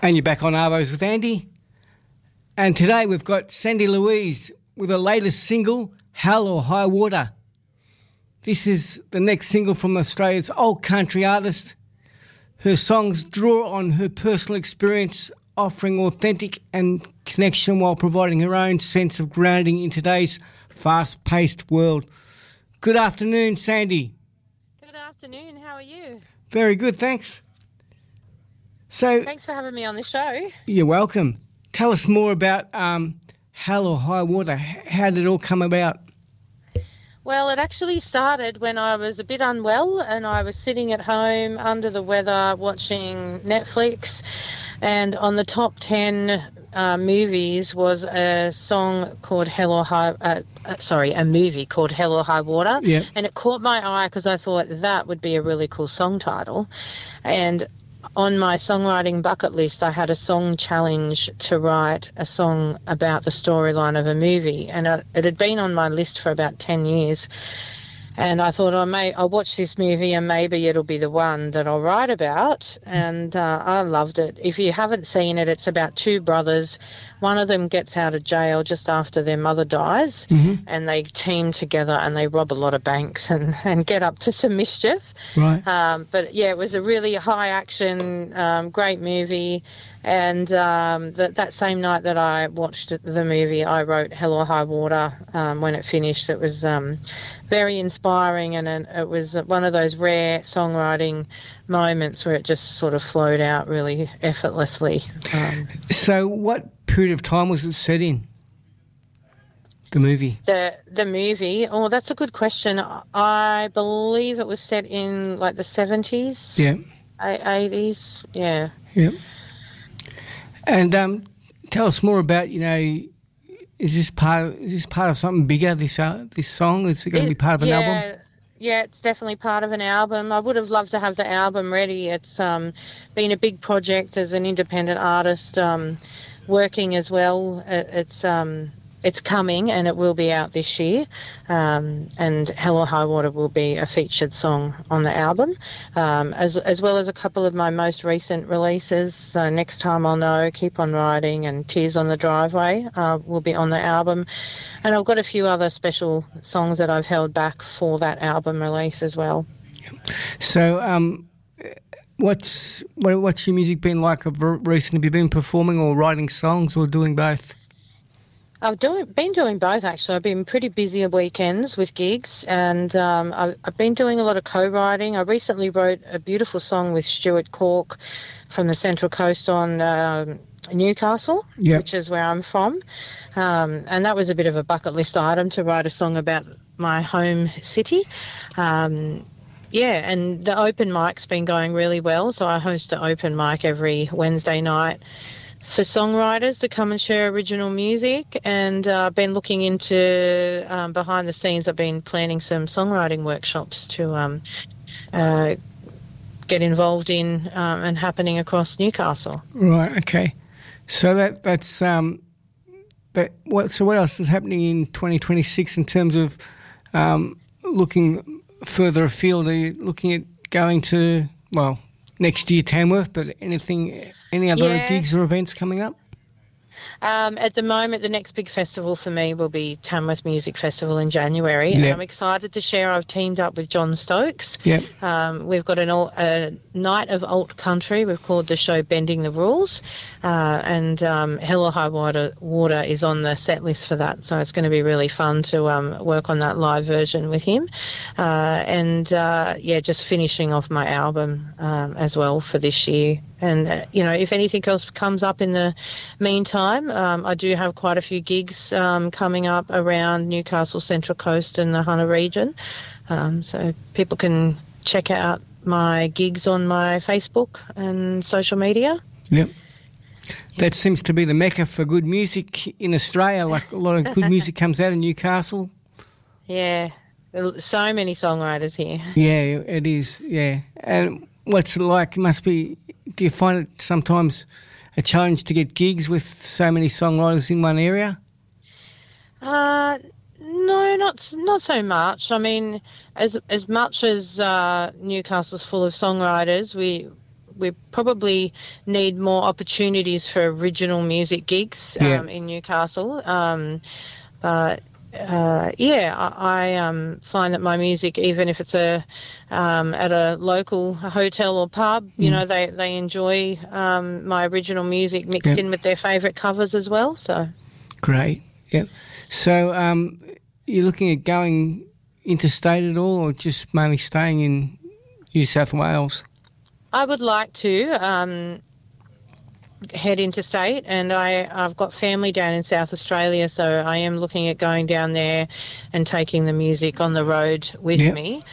And you're back on Arvos with Andy. And today we've got Sandy Louise with her latest single, Hell or High Water. This is the next single from Australia's old country artist. Her songs draw on her personal experience, offering authentic and connection while providing her own sense of grounding in today's fast-paced world. Good afternoon, Sandy. Good afternoon. How are you? Very good, thanks. So, thanks for having me on the show. You're welcome. Tell us more about Hell or High Water. How did it all come about? Well, it actually started when I was a bit unwell and I was sitting at home under the weather watching Netflix, and on the top 10 movies was a song called a movie called Hell or High Water. Yep. And it caught my eye because I thought that would be a really cool song title. And on my songwriting bucket list, I had a song challenge to write a song about the storyline of a movie, and it had been on my list for about 10 years. And I thought I'll watch this movie and maybe it'll be the one that I'll write about. And I loved it. If you haven't seen it, it's about two brothers. One of them gets out of jail just after their mother dies, and they team together and they rob a lot of banks and get up to some mischief. Right. But, yeah, it was a really high-action, great movie. And that same night that I watched the movie, I wrote Hell or High Water. When it finished, it was very inspiring, and it was one of those rare songwriting moments where it just sort of flowed out really effortlessly. So what period of time was it set in, the movie? The movie? Oh, that's a good question. I believe it was set in like the 70s. Yeah. 80s. Yeah. Yeah. And tell us more about, is this part of something bigger, this song? Is it going to be part of an album? Yeah, it's definitely part of an album. I would have loved to have the album ready. It's been a big project as an independent artist, working as well. It's coming and it will be out this year. And Hell or High Water will be a featured song on the album, as well as a couple of my most recent releases. So Next Time I'll Know, Keep on Riding, and Tears on the Driveway will be on the album. And I've got a few other special songs that I've held back for that album release as well. So what's your music been like recently? Have you been performing or writing songs or doing both? I've been doing both, actually. I've been pretty busy at weekends with gigs, and I've been doing a lot of co-writing. I recently wrote a beautiful song with Stuart Cork from the Central Coast on Newcastle, yep, which is where I'm from. And that was a bit of a bucket list item to write a song about my home city. And the open mic's been going really well, so I host an open mic every Wednesday night for songwriters to come and share original music, and I've been looking into behind the scenes. I've been planning some songwriting workshops to get involved in and happening across Newcastle. Right. Okay. So that's so what else is happening in 2026 in terms of looking further afield? Are you looking at going to next year Tamworth, but any other gigs or events coming up? At the moment, the next big festival for me will be Tamworth Music Festival in January. Yep. And I'm excited to share. I've teamed up with John Stokes. Yep. We've got a night of alt country. We've called the show Bending the Rules. And Hell or High Water is on the set list for that. So it's going to be really fun to work on that live version with him. Just finishing off my album as well for this year. And, if anything else comes up in the meantime, I do have quite a few gigs coming up around Newcastle, Central Coast and the Hunter region. So people can check out my gigs on my Facebook and social media. Yep. That seems to be the mecca for good music in Australia. Like a lot of good music comes out of Newcastle. Yeah. So many songwriters here. Yeah, it is, yeah. And what's it like? It must be... Do you find it sometimes a challenge to get gigs with so many songwriters in one area? No, not so much. I mean, as much as Newcastle's full of songwriters, we probably need more opportunities for original music gigs in Newcastle. But I find that my music, even if it's at a local hotel or pub, you know, they enjoy my original music mixed in with their favourite covers as well. So great. Yep. So you're looking at going interstate at all, or just mainly staying in New South Wales? I would like to head interstate, and I've got family down in South Australia, so I am looking at going down there and taking the music on the road with me.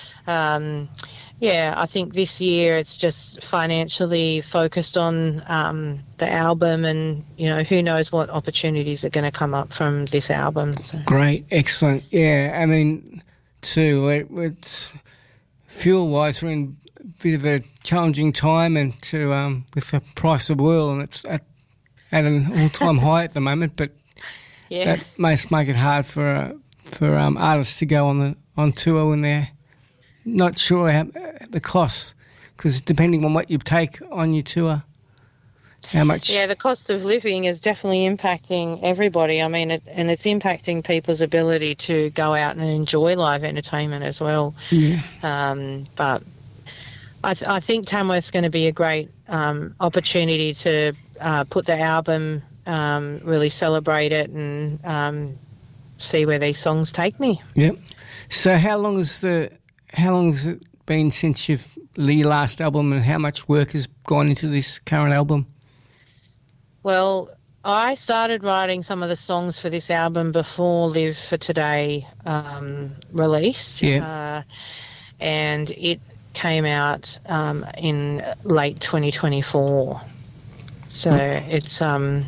I think this year it's just financially focused on the album, and, you know, who knows what opportunities are going to come up from this album. So. Great, excellent. Yeah, I mean, too, it's fuel-wise, we're in a bit of a challenging time, and with the price of oil, and it's at an all-time high at the moment, but that must make it hard for artists to go on tour when they're not sure how the costs, because depending on what you take on your tour, how much... Yeah, the cost of living is definitely impacting everybody. I mean, it's impacting people's ability to go out and enjoy live entertainment as well. Yeah. But I think Tamworth's going to be a great opportunity to put the album, really celebrate it, and see where these songs take me. Yep. So how long has it been since your last album, and how much work has gone into this current album? Well, I started writing some of the songs for this album before Live for Today released, and it came out in late 2024. So it's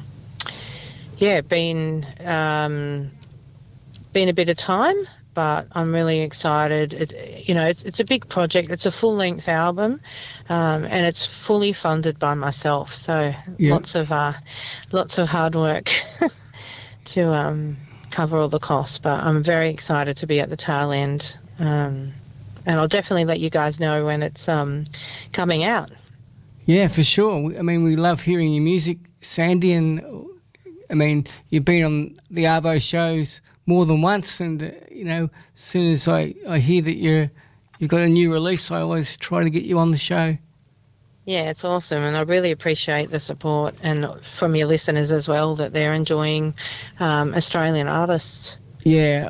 been a bit of time, but I'm really excited. It's a big project. It's a full-length album, and it's fully funded by myself. So lots of hard work to cover all the costs. But I'm very excited to be at the tail end, and I'll definitely let you guys know when it's coming out. Yeah, for sure. I mean, we love hearing your music, Sandy, and I mean, you've been on the Arvo shows more than once, and as soon as I hear that you've got a new release, I always try to get you on the show. Yeah, it's awesome, and I really appreciate the support, and from your listeners as well, that they're enjoying Australian artists. Yeah,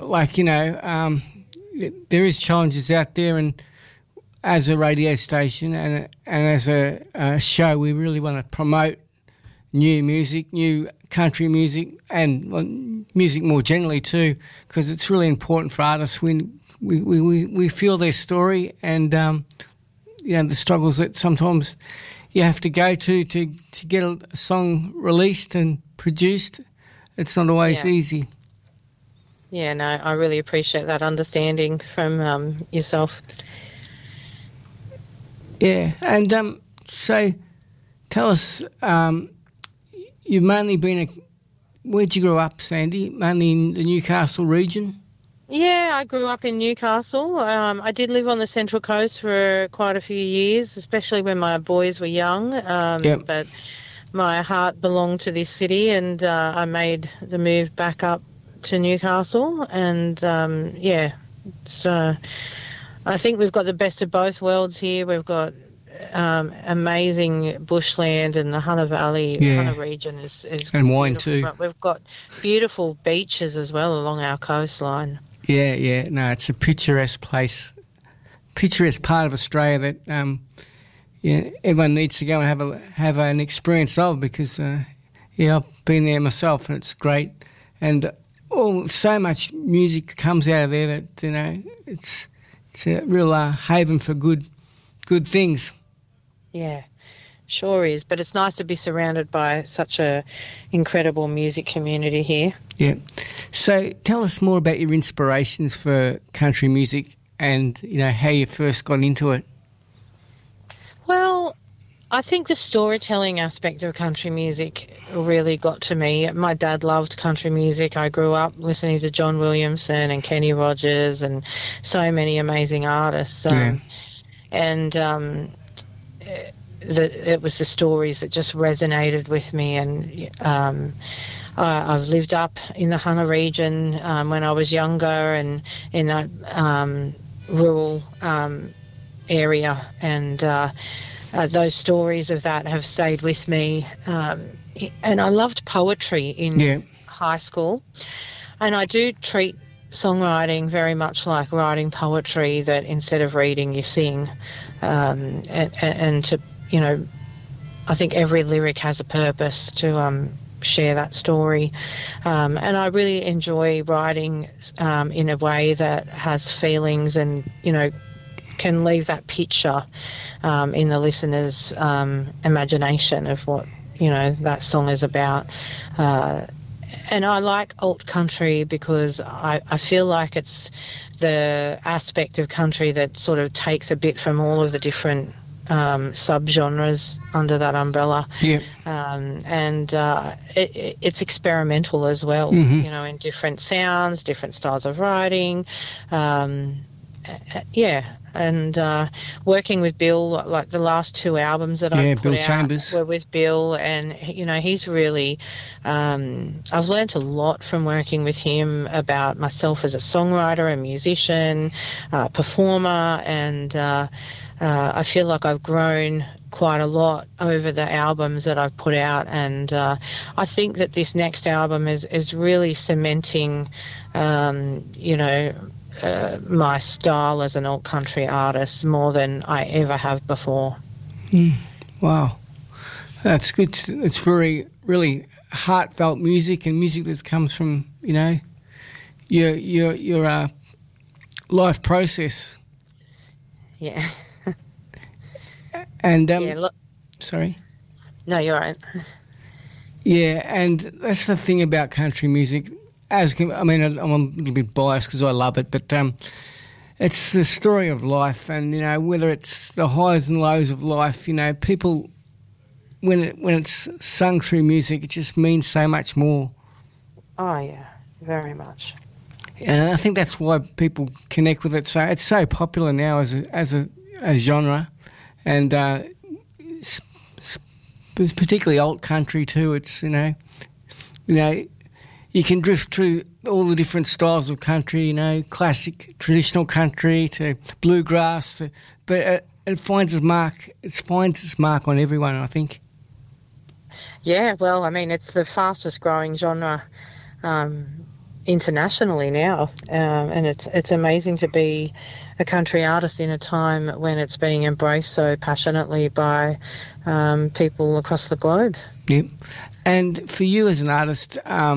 there is challenges out there, and as a radio station and as a show, we really want to promote new music, new country music, and music more generally too, because it's really important for artists when we feel their story, and the struggles that sometimes you have to go to get a song released and produced. It's not always easy. Yeah, no, I really appreciate that understanding from yourself. Yeah, and so tell us, you've mainly been where'd you grow up, Sandy? Mainly in the Newcastle region? Yeah, I grew up in Newcastle. I did live on the Central Coast for quite a few years, especially when my boys were young. But my heart belonged to this city, and I made the move back up to Newcastle. And, so I think we've got the best of both worlds here. We've got amazing bushland, and the Hunter Valley, Hunter region is and wine too. But we've got beautiful beaches as well along our coastline. Yeah. No, it's a picturesque place, picturesque part of Australia that everyone needs to go and have an experience of, because I've been there myself, and it's great, and so much music comes out of there that it's a real haven for good things. Yeah, sure is. But it's nice to be surrounded by such a incredible music community here. Yeah. So tell us more about your inspirations for country music, and how you first got into it. Well, I think the storytelling aspect of country music really got to me. My dad loved country music. I grew up listening to John Williamson and Kenny Rogers and so many amazing artists. it was the stories that just resonated with me. And I've lived up in the Hunter region when I was younger, and in that rural area, and those stories of that have stayed with me. And I loved poetry in high school, and I do treat songwriting very much like writing poetry, that instead of reading you sing, and to, you know, I think every lyric has a purpose to share that story, and I really enjoy writing in a way that has feelings and, you know, can leave that picture in the listener's imagination of what, you know, that song is about. And I like alt country because I feel like it's the aspect of country that sort of takes a bit from all of the different subgenres under that umbrella. Yeah. And it's experimental as well, you know, in different sounds, different styles of writing. And working with Bill, like the last two albums that I put Bill out Chambers were with Bill, and, you know, he's really, I've learned a lot from working with him about myself as a songwriter, a musician, performer, and I feel like I've grown quite a lot over the albums that I've put out, and I think that this next album is really cementing, you know, my style as an alt country artist more than I ever have before. Wow, that's good. It's very, really heartfelt music, and music that comes from, you know, your life process. Yeah. And look, sorry. No, you're right. Yeah, and that's the thing about country music. I'm a little bit biased because I love it, but it's the story of life, and, you know, whether it's the highs and lows of life, you know, people, when it's sung through music, it just means so much more. Oh yeah, very much. And I think that's why people connect with it. So it's so popular now as a genre, and particularly alt country too. It's, you know. You can drift through all the different styles of country, you know, classic, traditional country to bluegrass, but it finds its mark. It finds its mark on everyone, I think. Yeah, well, I mean, it's the fastest growing genre internationally now, and it's amazing to be a country artist in a time when it's being embraced so passionately by people across the globe. Yep. And for you as an artist,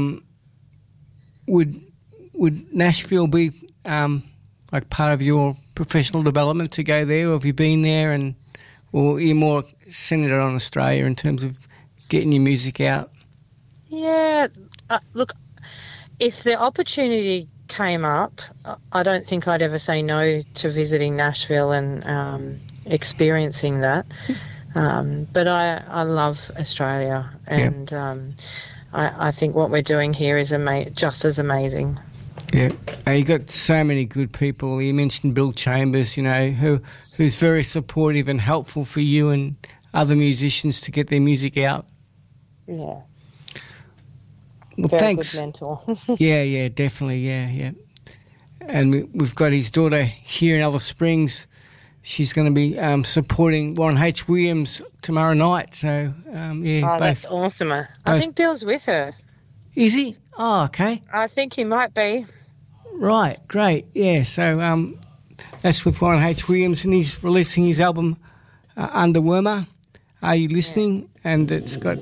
would Nashville be like part of your professional development to go there, or have you been there, or are you more centred on Australia in terms of getting your music out? Yeah, look, if the opportunity came up, I don't think I'd ever say no to visiting Nashville and experiencing that. But I love Australia, and I think what we're doing here is just as amazing. Yeah, you got so many good people. You mentioned Bill Chambers, you know, who's very supportive and helpful for you and other musicians to get their music out. Yeah. Well, very thanks. Good mentor. Yeah, definitely, yeah. And we've got his daughter here in Alice Springs. She's going to be supporting Warren H. Williams tomorrow night. So, Oh, that's awesome. I think Bill's with her. Is he? Oh, okay. I think he might be. Right, great. Yeah, so that's with Warren H. Williams, and he's releasing his album Underwormer. Are You Listening? Yeah. And it's got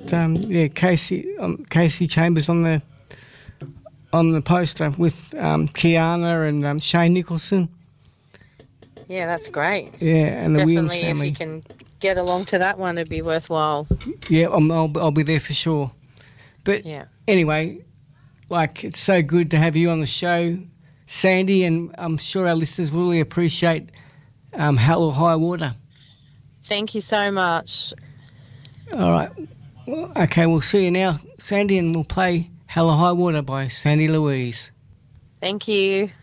Casey Chambers on the poster with Kiana and Shane Nicholson. Yeah, that's great. Yeah, and the definitely, Williams family. If you can get along to that one, it'd be worthwhile. Yeah, I'll be there for sure. But anyway, like, it's so good to have you on the show, Sandy, and I'm sure our listeners really appreciate Hell or High Water. Thank you so much. All right. Well, okay, we'll see you now, Sandy, and we'll play Hell or High Water by Sandy Louise. Thank you.